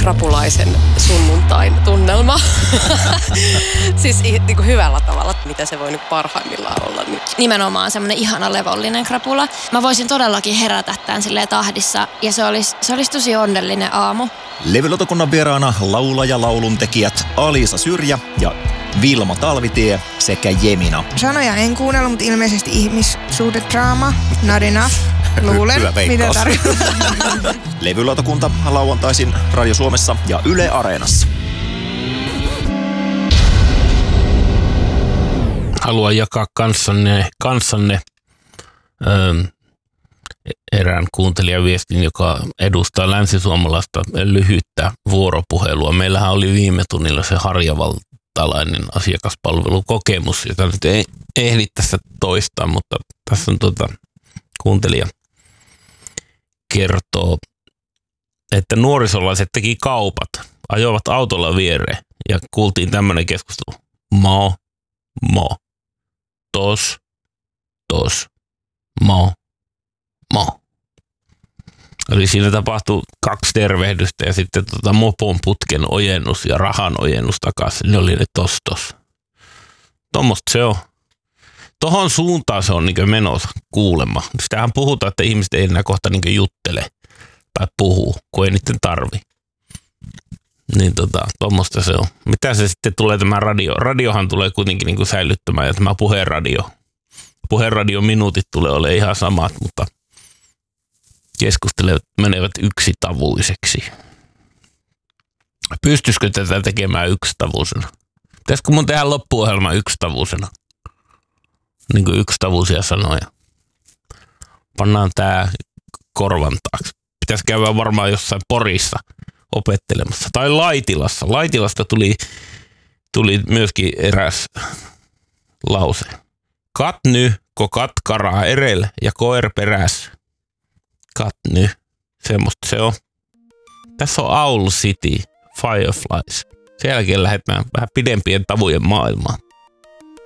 krapulaisen sunnuntain tunnelma. Siis niin kuin hyvällä tavalla, mitä se voi nyt parhaimmillaan olla nyt. Nimenomaan semmoinen ihana levollinen krapula. Mä voisin todellakin herätä tämän silleen tahdissa ja se olisi tosi onnellinen aamu. Levylautakunnan vieraana laulaja lauluntekijät Alisa Syrjä ja Vilma Talvitie sekä Jemina. Sanoja en kuunnella, mutta ilmeisesti ihmissuhdedraama. Not enough. Luulen, Hyvä mitä veikkaus. Levylautakunta lauantaisin Radio Suomessa ja Yle Areenassa. Haluan jakaa kanssanne erään kuuntelijaviestin, joka edustaa länsisuomalaista lyhyttä vuoropuhelua. Meillähän oli viime tunnilla se harjavaltalainen asiakaspalvelukokemus, jota nyt ei ehdi tässä toistaa, mutta tässä on kuuntelija kertoo, että nuorisolaiset teki kaupat, ajoivat autolla viereen ja kuultiin tämmöinen keskustelu. Mo, tos, mo. Eli siinä tapahtui 2 tervehdystä ja sitten mopon putken ojennus ja rahan ojennus takaisin. Ne oli ne tos. Tuommoista se on. Tohon suuntaan se on niin menossa kuulemma. Sitähän puhutaan, että ihmiset ei enää kohta niin juttele tai puhuu, kun ei niiden tarvi. Niin tuommoista se on. Mitä se sitten tulee tämä radio? Radiohan tulee kuitenkin niin säilyttämään ja tämä puheenradiominuutit tulee olemaan ihan samat, mutta keskustelevat menevät yksitavuiseksi. Pystyisikö tätä tekemään yksitavuisena? Pitäisikö mun tehdä loppuohjelma yksitavuisena? Niin kuin yksitavuisia sanoja. Pannaan tää korvan taakse. Pitäisi käydä varmaan jossain Porissa opettelemassa. Tai Laitilassa. Laitilasta tuli myöskin eräs lause. Katny, ko katkaraa erel ja koer peräs. Katny. Semmosta se on. Tässä on Owl City, Fireflies. Sen jälkeen lähdetään vähän pidempien tavujen maailmaan.